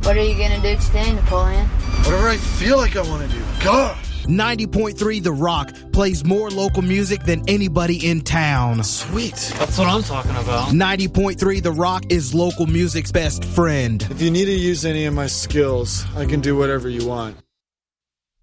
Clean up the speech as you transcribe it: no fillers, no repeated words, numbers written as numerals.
What are you going to do today, Napoleon? Whatever I feel like I want to do. Gosh! 90.3 The Rock plays more local music than anybody in town. Sweet. That's what I'm talking about. 90.3 The Rock is local music's best friend. If you need to use any of my skills, I can do whatever you want.